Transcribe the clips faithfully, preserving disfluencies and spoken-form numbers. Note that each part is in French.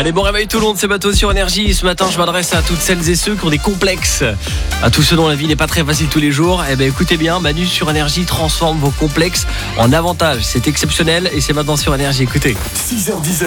Allez, bon réveil tout le monde, c'est Bateau sur Énergie. Ce matin, je m'adresse à toutes celles et ceux qui ont des complexes, à tous ceux dont la vie n'est pas très facile tous les jours. Eh ben, écoutez bien, Manu sur Énergie transforme vos complexes en avantages. C'est exceptionnel et c'est maintenant sur Énergie. Écoutez. six heures dix.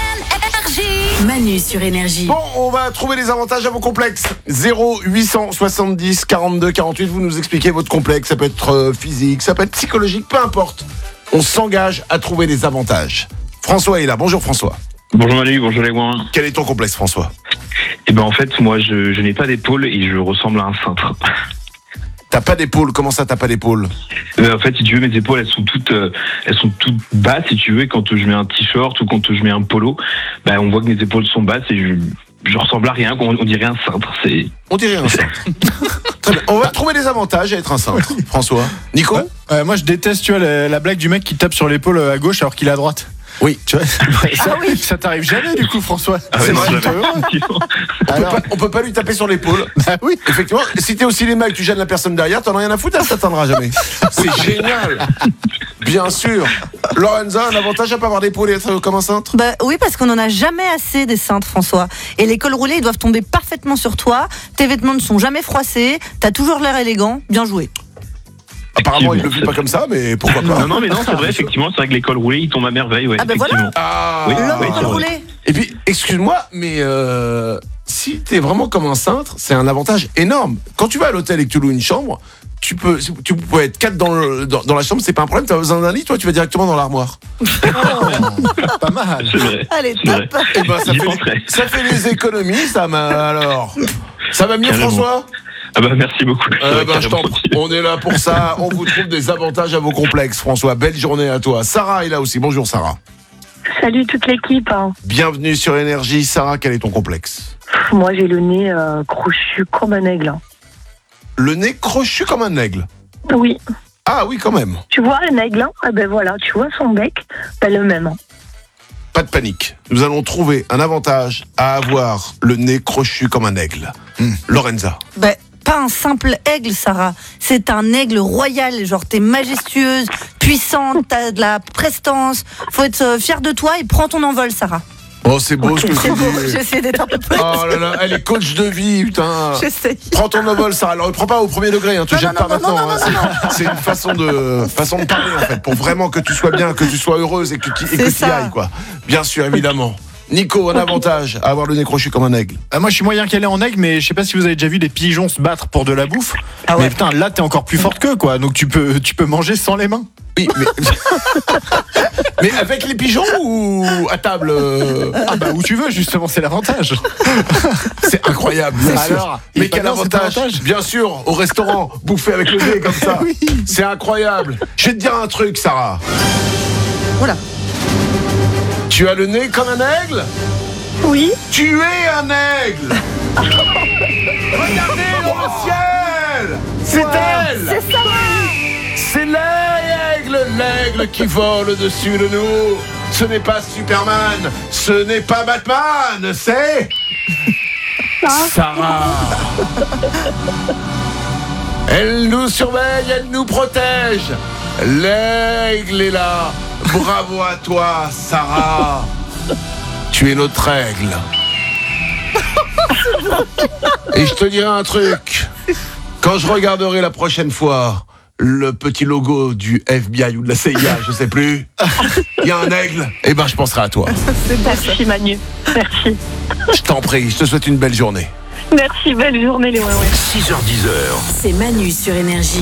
Manu sur Énergie. Bon, on va trouver les avantages à vos complexes. zéro huit cent soixante-dix quarante-deux quarante-huit, vous nous expliquez votre complexe. Ça peut être euh, physique, ça peut être psychologique, peu importe. On s'engage à trouver les avantages. François est là. Bonjour François. Bonjour Manu, bonjour les loin. Quel est ton complexe, François? Eh ben en fait, moi je, je n'ai pas d'épaule et je ressemble à un cintre. T'as pas d'épaule? Comment ça, t'as pas d'épaule? Euh, en fait, si tu veux, mes épaules, elles sont toutes, euh, elles sont toutes basses, si tu veux. Et quand je mets un t-shirt ou quand je mets un polo, ben on voit que mes épaules sont basses et je, je ressemble à rien. On, on dirait un cintre. C'est. On dirait un cintre. Très bien. On va trouver les avantages à être un cintre. François. Nico? Ouais. Euh, moi, je déteste, tu vois, la, la blague du mec qui tape sur l'épaule à gauche alors qu'il est à droite. Oui. Tu vois, ça, ah oui. Ça t'arrive jamais du coup, François. Ah c'est ouais, vrai. non, On, Alors... peut pas, on peut pas lui taper sur l'épaule. Bah oui. Effectivement, si t'es au cinéma et que tu gênes la personne derrière, t'en as rien à foutre, elle s'atteindra jamais. C'est génial. Bien sûr. Lorenza, un avantage à pas avoir d'épaule et être comme un cintre? Bah oui, parce qu'on en a jamais assez des cintres, François. Et les cols roulés, ils doivent tomber parfaitement sur toi. Tes vêtements ne sont jamais froissés. T'as toujours l'air élégant. Bien joué. Apparemment, il ne le vit pas comme ça, mais pourquoi pas? Non, non, mais non, c'est vrai, effectivement, c'est vrai que les cols roulés, ils tombent à merveille, ouais. Ah ben voilà. Ah, Oui, L'homme oui, au c'est col vrai. roulé. Et puis, excuse-moi, mais euh, si t'es vraiment comme un cintre, c'est un avantage énorme. Quand tu vas à l'hôtel et que tu loues une chambre, tu peux, tu peux être quatre dans, le, dans, dans la chambre, c'est pas un problème. T'as besoin d'un lit, toi, tu vas directement dans l'armoire. Pas mal. C'est vrai. Allez, C'est vrai. top. Et ben, ça J'y fait, penserai. ça fait des économies, ça m'a alors. Ça va mieux, Carrément. François? Ah bah merci beaucoup. Euh, bah, je t'en Carrément. prie. On est là pour ça. On vous trouve des avantages à vos complexes, François. Belle journée à toi. Sarah est là aussi. Bonjour, Sarah. Salut toute l'équipe. Bienvenue sur Énergie. Sarah, quel est ton complexe? Moi j'ai le nez euh, crochu comme un aigle. Le nez crochu comme un aigle. Oui. Ah oui, quand même. Tu vois un aigle, hein? Ah ben voilà, tu vois son bec, ben le même. Pas de panique. Nous allons trouver un avantage à avoir le nez crochu comme un aigle. Hmm. Lorenza. Bah, pas un simple aigle, Sarah. C'est un aigle royal. Genre, t'es majestueuse, puissante, t'as de la prestance. Faut être euh, fière de toi et prends ton envol, Sarah. Oh, c'est beau ce que C'est tu beau. dis. J'essaie d'être un peu plus. Oh là là, elle est coach de vie, putain. J'essaie. Prends ton envol, Sarah. Alors, ne prends pas au premier degré, hein. Tu Non, jettes non, pas non, maintenant. non, hein. C'est- C'est une façon de, façon de parler, en fait, pour vraiment que tu sois bien, que tu sois heureuse et que tu et que C'est tu y ça. ailles, quoi. Bien sûr, évidemment. Nico, un avantage à avoir le nez crochu comme un aigle. Euh, moi, je suis moyen calé en aigle, mais je sais pas si vous avez déjà vu des pigeons se battre pour de la bouffe. Ah ouais. Mais putain, là, t'es encore plus forte qu'eux, quoi. Donc tu peux, tu peux manger sans les mains. Oui, mais... mais avec les pigeons ou à table euh, Ah bah où tu veux, justement, c'est l'avantage. C'est incroyable, bien sûr. Alors, Mais il est pas quel bien, cet avantage, avantage bien sûr, au restaurant, bouffer avec le nez comme ça. Oui. C'est incroyable. Je vais te dire un truc, Sarah. Voilà. Tu as le nez comme un aigle? Oui. Tu es un aigle. Regardez dans le ciel. C'est elle. C'est Sarah. C'est l'aigle, l'aigle qui vole au-dessus de nous. Ce n'est pas Superman, ce n'est pas Batman, c'est... Sarah. Elle nous surveille, elle nous protège. L'aigle est là. Bravo à toi, Sarah. Tu es notre aigle. Et je te dirai un truc. Quand je regarderai la prochaine fois le petit logo du F B I ou de la C I A, je sais plus, il y a un aigle, et ben je penserai à toi. Merci Manu. Merci. Je t'en prie, je te souhaite une belle journée. Merci, belle journée les ouais, ouais. six heures dix. C'est Manu sur Énergie.